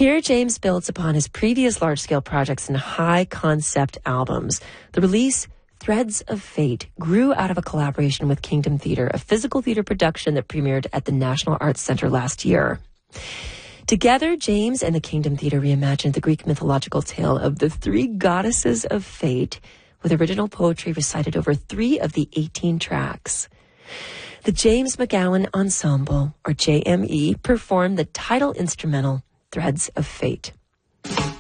Here, James builds upon his previous large-scale projects and high-concept albums. The release, Threads of Fate, grew out of a collaboration with Kingdom Theatre, a physical theater production that premiered at the National Arts Center last year. Together, James and the Kingdom Theatre reimagined the Greek mythological tale of the three goddesses of fate, with original poetry recited over 3 of the 18 tracks. The James McGowan Ensemble, or JME, performed the title instrumental, Threads of Fate.